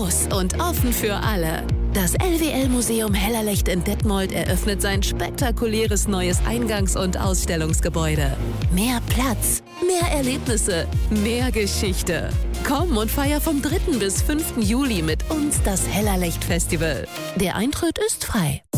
groß und offen für alle. Das LWL-Museum Hellerlecht in Detmold eröffnet sein spektakuläres neues Eingangs- und Ausstellungsgebäude. Mehr Platz, mehr Erlebnisse, mehr Geschichte. Komm und feier vom 3. bis 5. Juli mit uns das Hellerlecht-Festival. Der Eintritt ist frei.